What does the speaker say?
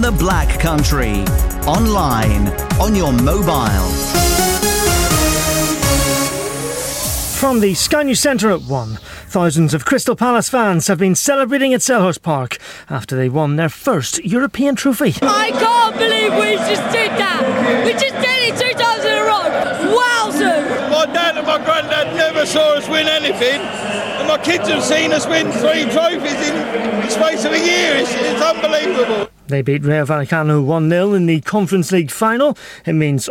the Black Country. Online, on your mobile. From the Sky News Centre at 1, thousands of Crystal Palace fans have been celebrating at Selhurst Park after they won their first European trophy. I can't believe we just did that! We just did it 2 times in a row! Wowzers! My dad and my granddad never saw us win anything, and my kids have seen us win 3 trophies in the space of a year. It's unbelievable. They beat Rayo Vallecano 1-0 in the Conference League final. It means